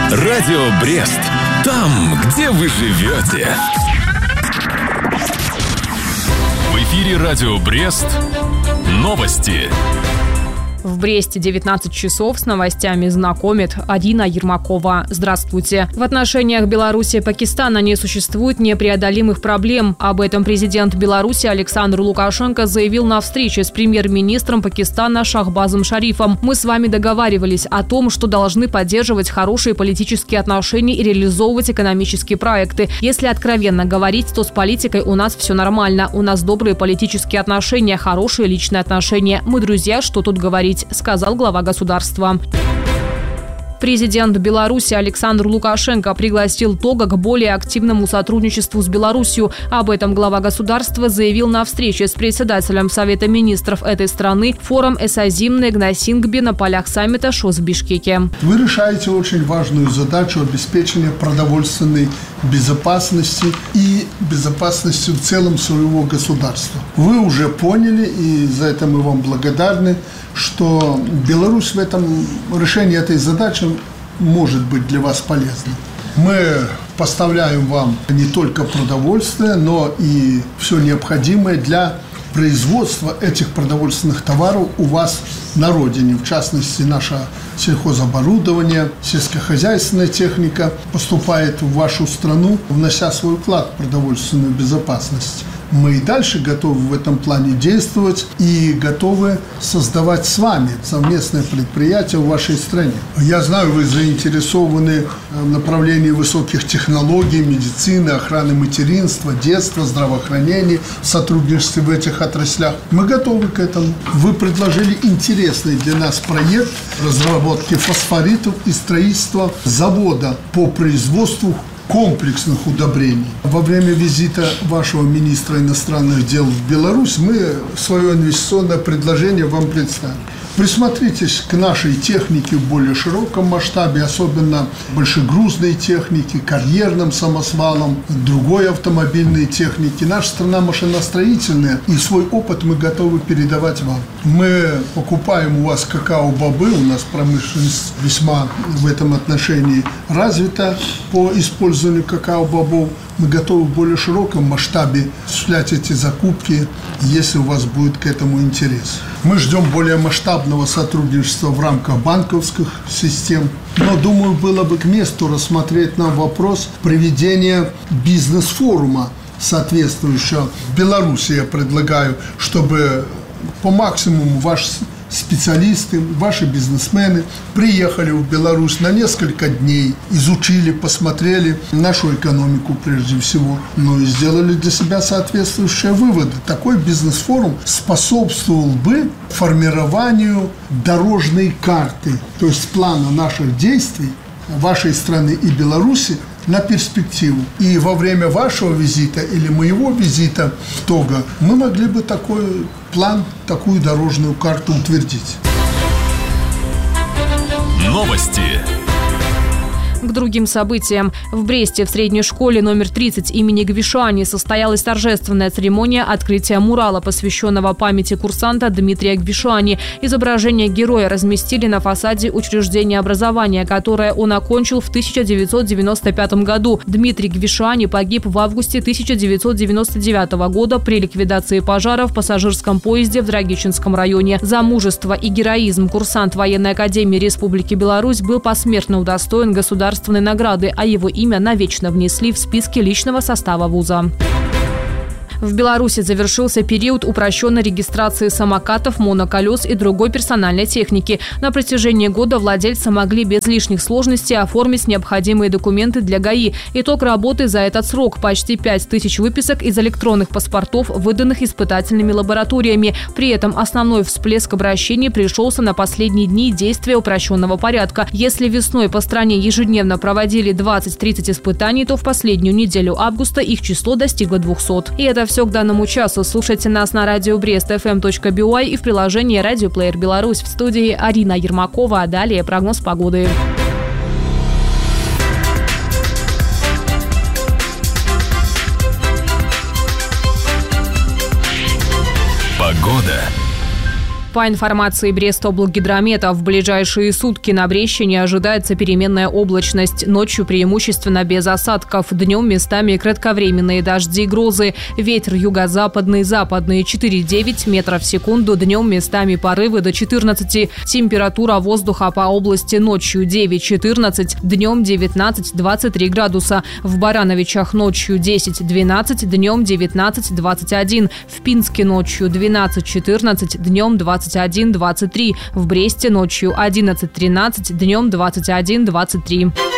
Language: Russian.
Радио Брест. Там, где вы живете. В эфире Радио Брест. Новости. В Бресте 19 часов с новостями знакомит Арина Ермакова. Здравствуйте. В отношениях Беларуси и Пакистана не существует непреодолимых проблем. Об этом президент Беларуси Александр Лукашенко заявил на встрече с премьер-министром Пакистана Шахбазом Шарифом. Мы с вами договаривались о том, что должны поддерживать хорошие политические отношения и реализовывать экономические проекты. Если откровенно говорить, то с политикой у нас все нормально. У нас добрые политические отношения, хорошие личные отношения. Мы друзья, что тут говорить, сказал глава государства. Президент Беларуси Александр Лукашенко пригласил Того к более активному сотрудничеству с Беларусью. Об этом глава государства заявил на встрече с председателем Совета министров этой страны форум «Эсазимный Гнасингби» на полях саммита ШОС в Бишкеке. Вы решаете очень важную задачу обеспечения продовольственной безопасности и безопасности в целом своего государства. Вы уже поняли, и за это мы вам благодарны, что Беларусь в этом решении этой задачи может быть для вас полезна. Мы поставляем вам не только продовольствие, но и все необходимое для производства этих продовольственных товаров у вас на родине. В частности, наше сельхозоборудование, сельскохозяйственная техника поступает в вашу страну, внося свой вклад в продовольственную безопасность. Мы и дальше готовы в этом плане действовать и готовы создавать с вами совместное предприятие в вашей стране. Я знаю, вы заинтересованы в направлении высоких технологий, медицины, охраны материнства, детства, здравоохранения, сотрудничестве в этих отраслях. Мы готовы к этому. Вы предложили интересный для нас проект разработки фосфоритов и строительства завода по производству комплексных удобрений. Во время визита вашего министра иностранных дел в Беларусь мы свое инвестиционное предложение вам представим. Присмотритесь к нашей технике в более широком масштабе, особенно большегрузной технике, карьерным самосвалам, другой автомобильной технике. Наша страна машиностроительная, и свой опыт мы готовы передавать вам. Мы покупаем у вас какао-бобы, у нас промышленность весьма в этом отношении развита по использованию какао-бобов. Мы готовы в более широком масштабе осуществлять эти закупки, если у вас будет к этому интерес. Мы ждем более масштабного сотрудничества в рамках банковских систем. Но, думаю, было бы к месту рассмотреть нам вопрос проведения бизнес-форума соответствующего. В Беларуси я предлагаю, чтобы по максимуму ваши специалисты, ваши бизнесмены приехали в Беларусь на несколько дней, изучили, посмотрели нашу экономику прежде всего, но и сделали для себя соответствующие выводы. Такой бизнес-форум способствовал бы формированию дорожной карты, то есть плана наших действий вашей страны и Беларуси на перспективу. И во время вашего визита или моего визита в Того мы могли бы такой план, такую дорожную карту утвердить. Новости. К другим событиям. В Бресте в средней школе номер 30 имени Гвишани состоялась торжественная церемония открытия мурала, посвященного памяти курсанта Дмитрия Гвишани. Изображение героя разместили на фасаде учреждения образования, которое он окончил в 1995 году. Дмитрий Гвишани погиб в августе 1999 года при ликвидации пожара в пассажирском поезде в Драгичинском районе. За мужество и героизм курсант военной академии Республики Беларусь был посмертно удостоен государственной награды, а его имя навечно внесли в списки личного состава вуза. В Беларуси завершился период упрощенной регистрации самокатов, моноколес и другой персональной техники. На протяжении года владельцы могли без лишних сложностей оформить необходимые документы для ГАИ. Итог работы за этот срок – почти 5000 выписок из электронных паспортов, выданных испытательными лабораториями. При этом основной всплеск обращений пришелся на последние дни действия упрощенного порядка. Если весной по стране ежедневно проводили 20-30 испытаний, то в последнюю неделю августа их число достигло 200. И это все к данному часу. Слушайте нас на радио Брест-ФМ.by и в приложении Радиоплеер Беларусь. В студии Арина Ермакова. А далее прогноз погоды. Погода. По информации Брестоблгидромета, в ближайшие сутки на Брещине ожидается переменная облачность. Ночью преимущественно без осадков. Днем местами кратковременные дожди и грозы. Ветер юго-западный, западный 4,9 метров в секунду. Днем местами порывы до 14. Температура воздуха по области ночью 9-14, днем 19-23 градуса. В Барановичах ночью 10-12, днем 19-21. В Пинске ночью 12-14, днем 21-23. В Бресте ночью 11-13, днем 21-23.